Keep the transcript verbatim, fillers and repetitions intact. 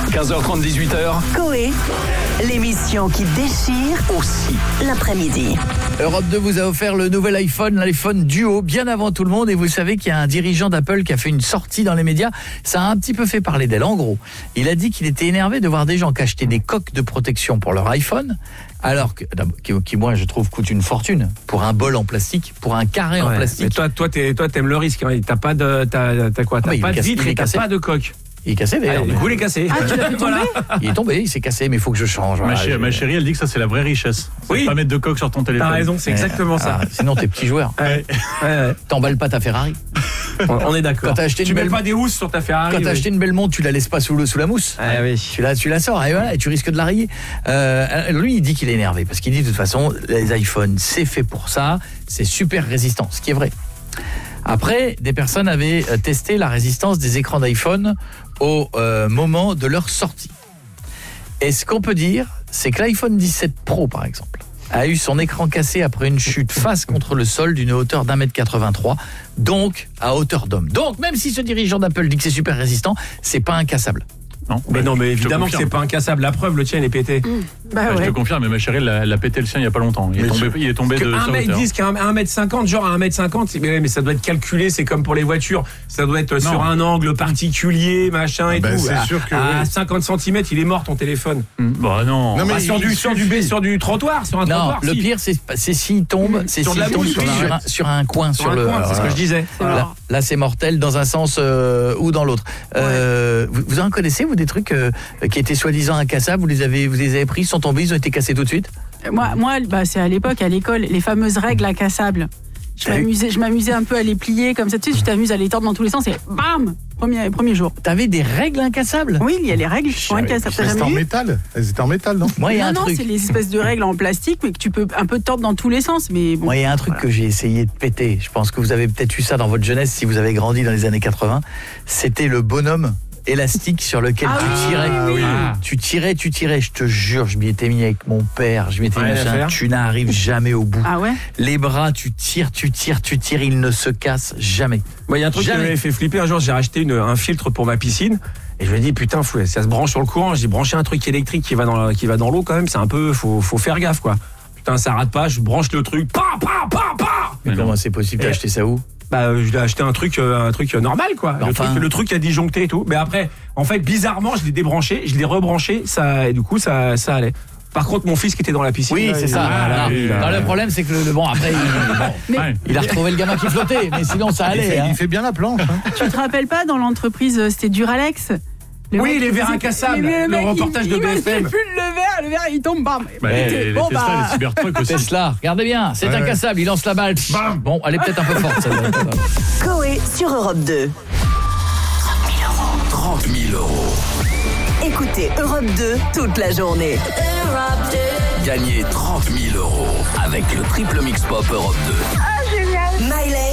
quinze heures trente, dix-huit heures. Coé, l'émission qui déchire Aussi. l'après-midi. Europe deux vous a offert le nouvel iPhone, l'iPhone Duo, bien avant tout le monde. Et vous savez qu'il y a un dirigeant d'Apple qui a fait une sortie dans les médias. Ça a un petit peu fait parler d'elle. En gros, il a dit qu'il était énervé de voir des gens qui achetaient des coques de protection pour leur iPhone, alors que, qui, qui moi je trouve coûte une fortune pour un bol en plastique, pour un carré Ouais, en plastique. mais toi, toi, t'es, toi, t'aimes le risque. Hein. T'as pas de, t'as, t'as quoi T'as Ah, mais pas il de est cassé, vitre il est et t'as cassé. pas de coque. Il est cassé d'ailleurs. Allez, vous les cassez. Ah, tu l'as fait tomber. Il est tombé, il s'est cassé, mais il faut que je change. Ma, Voilà, chérie, je- ma chérie, elle dit que ça c'est la vraie richesse. C'est Oui. de pas mettre de coque sur ton téléphone. T'as raison, c'est exactement ça. Ah, sinon t'es petit joueur. Ouais, ouais, ouais. T'emballes pas ta Ferrari. On, on est d'accord. Quand t'as acheté tu une mets belle- pas des housses sur ta Ferrari. Quand t'as oui. acheté une belle montre, tu la laisses pas sous, le, sous la mousse. Ah oui. Tu la, tu la sors et voilà, et tu risques de la rayer. Euh, lui, il dit qu'il est énervé parce qu'il dit de toute façon, les iPhones, c'est fait pour ça, c'est super résistant, ce qui est vrai. Après, des personnes avaient euh, testé la résistance des écrans d'iPhone au euh, moment de leur sortie. Et ce qu'on peut dire, c'est que l'iPhone dix-sept Pro, par exemple, a eu son écran cassé après une chute face contre le sol d'une hauteur d'un mètre quatre-vingt-trois, donc à hauteur d'homme. Donc, même si ce dirigeant d'Apple dit que c'est super résistant, c'est pas incassable. Non, Mais ouais, non, mais je te évidemment que confirme. c'est pas incassable. La preuve, le tien, il est pété. Bah Ouais, Je ouais. te confirme, mais ma chérie, elle a, elle a pété le sien il y a pas longtemps. Il est Mais tombé, il est tombé Que de un sa mètre hauteur. dix, qu'un un mètre cinquante, genre à un mètre cinquante, c'est- mais, mais ça doit être calculé, c'est comme pour les voitures. Ça doit être sur un angle particulier, machin et bah, tout. c'est à, sûr que à oui. cinquante centimètres, il est mort ton téléphone. Bah non. Non, mais Ah, il- sur, du, il sur, du, suffit. sur du trottoir, sur un Non, trottoir. le si. pire, c'est c'est s'il tombe, c'est Sur de s'il la tombe boue, sur, oui. un, sur un coin, sur, Sur un le. coin, c'est ce que je disais. Voilà. Là, là, c'est mortel dans un sens euh, ou dans l'autre. Euh, vous, vous en connaissez, vous, des trucs euh, qui étaient soi-disant incassables, vous les avez, vous les avez pris, ils sont tombés, ils ont été cassés tout de suite? Moi, moi bah, c'est à l'époque, à l'école, les fameuses règles incassables. Je Ouais. m'amusais, je m'amusais un peu à les plier comme ça. Tu sais, tu t'amuses à les tordre dans tous les sens et bam, premier, premier jour. T'avais des règles incassables? Oui, il y a les règles qui sont savais incassables. T'as Elles étaient jamais en vu? métal. Elles étaient en métal, non? Moi, il y a Non, un non, truc. c'est les espèces de règles en plastique, mais que tu peux un peu tordre dans tous les sens. Mais bon. Moi, il y a un truc que j'ai essayé de péter. Je pense que vous avez peut-être eu ça dans votre jeunesse si vous avez grandi dans les années quatre-vingts. C'était le bonhomme élastique sur lequel Ah tu oui, tirais. oui, oui. Ah. Tu tirais, tu tirais. Je te jure, je m'y étais mis avec mon père. Je m'y étais mis Rien à machin. faire. Tu n'arrives jamais au bout. Ah ouais. Les bras, tu tires, tu tires, tu tires. Ils ne se cassent jamais. Moi, il y a un truc qui Jamais. m'avait fait flipper. Un jour, j'ai racheté une, un filtre pour ma piscine. Et je me dis, putain, faut, ça se branche sur le courant. J'ai branché un truc électrique qui va dans, la- qui va dans l'eau quand même. C'est un peu, faut, faut faire gaffe, quoi. Putain, ça rate pas. Je branche le truc. Pa, pa, pa, pa. Mais Mais comment non. c'est possible Et- d'acheter ça où? Bah, euh, je l'ai acheté un truc, euh, un truc euh, normal, quoi. Le, Enfin. truc, le truc a disjoncté et tout. Mais après, en fait, bizarrement, je l'ai débranché, je l'ai rebranché, ça, et du coup, ça, ça allait. Par contre, mon fils qui était dans la piscine. Oui, là, c'est il- ça. voilà, Non, il a- non, le problème, c'est que le, le- bon après, il, bon, Mais Ouais. il a retrouvé le gamin qui flottait, mais sinon ça Il allait. fait, hein. il fait bien la planche. hein. tu te rappelles pas dans l'entreprise, euh, c'était Duralex. Le Oui, mec, les il verres faisait- incassables, Mais le mec, reportage il- de il B F M. manipule le verre, le verre il tombe, bam. Bah, Et les, les bon, Tesla, bah, les Cybertruck aussi. Tesla, regardez bien, c'est Ouais. incassable, il lance la balle. Bam. Bon, elle est peut-être un peu forte celle-là. Coé sur Europe deux. trente mille euros. Écoutez Europe deux toute la journée. Gagnez trente mille euros avec le triple mix pop Europe deux. Miley